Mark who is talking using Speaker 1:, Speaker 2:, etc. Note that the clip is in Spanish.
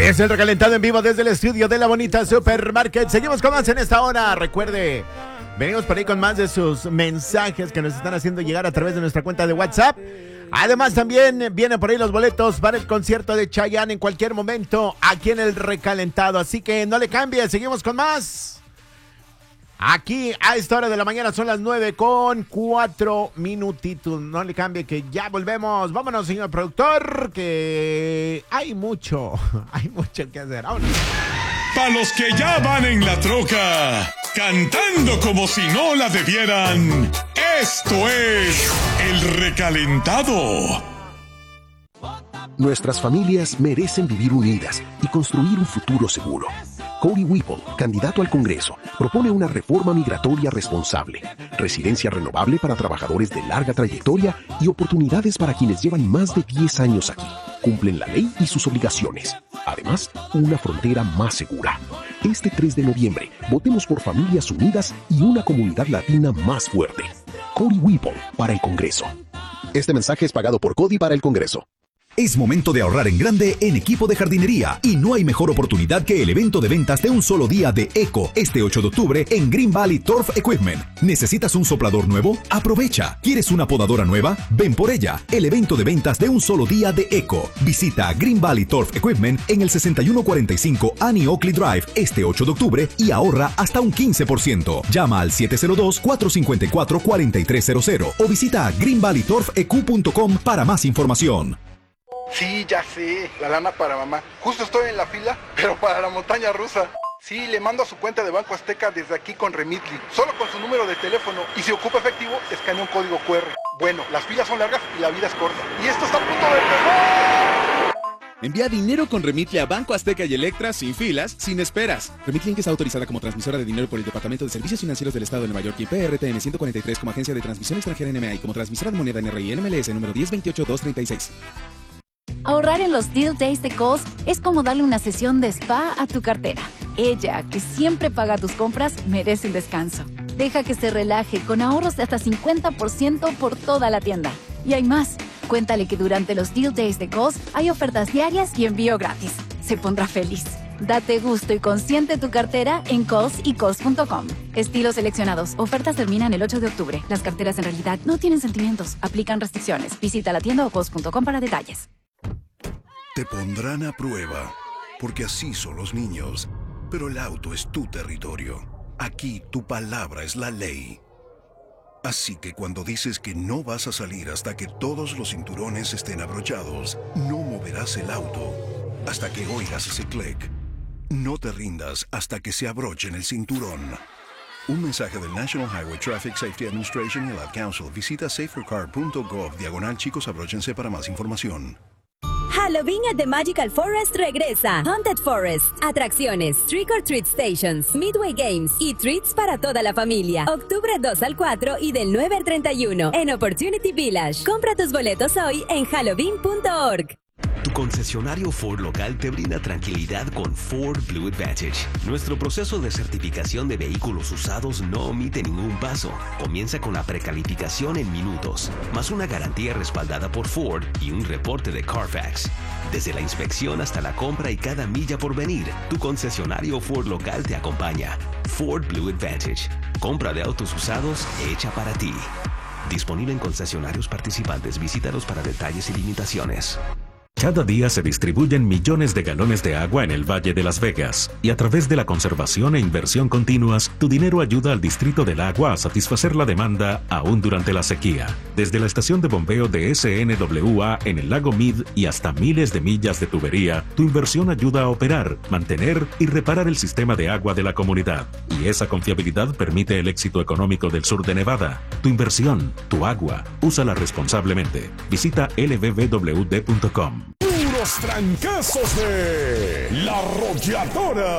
Speaker 1: Es el recalentado en vivo desde el estudio de la bonita Supermarket. Seguimos con más en esta hora. Recuerde, venimos por ahí con más de sus mensajes que nos están haciendo llegar a través de nuestra cuenta de WhatsApp. Además, también vienen por ahí los boletos para el concierto de Chayanne en cualquier momento aquí en el recalentado. Así que no le cambie, seguimos con más. Aquí a esta hora de la mañana son las 9:04 minutitos. No le cambie que ya volvemos. Vámonos, señor productor, que hay mucho que hacer. Vámonos.
Speaker 2: Para los que ya van en la troca, cantando como si no la debieran, esto es El Recalentado.
Speaker 3: Nuestras familias merecen vivir unidas y construir un futuro seguro. Cody Whipple, candidato al Congreso, propone una reforma migratoria responsable, residencia renovable para trabajadores de larga trayectoria y oportunidades para quienes llevan más de 10 años aquí, cumplen la ley y sus obligaciones. Además, una frontera más segura. Este 3 de noviembre, votemos por familias unidas y una comunidad latina más fuerte. Cody Whipple para el Congreso. Este mensaje es pagado por Cody para el Congreso.
Speaker 4: Es momento de ahorrar en grande en equipo de jardinería y no hay mejor oportunidad que el evento de ventas de un solo día de ECO este 8 de octubre en Green Valley Turf Equipment. ¿Necesitas un soplador nuevo? Aprovecha. ¿Quieres una podadora nueva? Ven por ella. El evento de ventas de un solo día de ECO. Visita Green Valley Turf Equipment en el 6145 Annie Oakley Drive este 8 de octubre y ahorra hasta un 15%. Llama al 702-454-4300 o visita greenvalleyturfeq.com para más información.
Speaker 5: Sí, ya sé, la lana para mamá. Justo estoy en la fila, pero para la montaña rusa. Sí, le mando a su cuenta de Banco Azteca desde aquí con Remitly, solo con su número de teléfono, y si ocupa efectivo, escanea un código QR. Bueno, las filas son largas y la vida es corta. Y esto está a punto de empezar.
Speaker 6: Envía dinero con Remitly a Banco Azteca y Electra sin filas, sin esperas. Remitly Inc. está autorizada como transmisora de dinero por el Departamento de Servicios Financieros del Estado de Nueva York y PRTN 143 como agencia de transmisión extranjera NMA y como transmisora de moneda NRI NMLS número 1028236.
Speaker 7: Ahorrar en los Deal Days de Kohl's es como darle una sesión de spa a tu cartera. Ella, que siempre paga tus compras, merece un descanso. Deja que se relaje con ahorros de hasta 50% por toda la tienda. Y hay más. Cuéntale que durante los Deal Days de Kohl's hay ofertas diarias y envío gratis. Se pondrá feliz. Date gusto y consiente tu cartera en Kohl's y Kohl's.com. Estilos seleccionados. Ofertas terminan el 8 de octubre. Las carteras en realidad no tienen sentimientos. Aplican restricciones. Visita la tienda o Kohl's.com para detalles.
Speaker 8: Te pondrán a prueba, porque así son los niños. Pero el auto es tu territorio. Aquí tu palabra es la ley. Así que cuando dices que no vas a salir hasta que todos los cinturones estén abrochados, no moverás el auto hasta que oigas ese clic. No te rindas hasta que se abrochen el cinturón. Un mensaje del National Highway Traffic Safety Administration y el Ad Council. Visita safercar.gov/chicos abróchense para más información.
Speaker 9: Halloween at the Magical Forest regresa. Haunted Forest, atracciones, Trick or Treat Stations, Midway Games y treats para toda la familia. Octubre 2 al 4 y del 9 al 31 en Opportunity Village. Compra tus boletos hoy en halloween.org.
Speaker 10: Tu concesionario Ford local te brinda tranquilidad con Ford Blue Advantage. Nuestro proceso de certificación de vehículos usados no omite ningún paso. Comienza con la precalificación en minutos, más una garantía respaldada por Ford y un reporte de Carfax. Desde la inspección hasta la compra y cada milla por venir, tu concesionario Ford local te acompaña. Ford Blue Advantage. Compra de autos usados hecha para ti. Disponible en concesionarios participantes. Visítalos para detalles y limitaciones.
Speaker 11: Cada día se distribuyen millones de galones de agua en el Valle de Las Vegas y a través de la conservación e inversión continuas, tu dinero ayuda al Distrito del Agua a satisfacer la demanda aún durante la sequía. Desde la estación de bombeo de SNWA en el lago Mead y hasta miles de millas de tubería, tu inversión ayuda a operar, mantener y reparar el sistema de agua de la comunidad. Y esa confiabilidad permite el éxito económico del sur de Nevada. Tu inversión, tu agua, úsala responsablemente. Visita lbbwd.com.
Speaker 2: Puros trancazos de La Arrolladora.